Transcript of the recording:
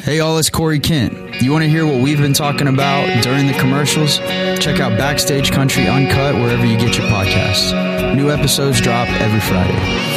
Hey y'all, it's Corey Kent. You want to hear what we've been talking about during the commercials? Check out Backstage Country Uncut wherever you get your podcasts. New episodes drop every Friday.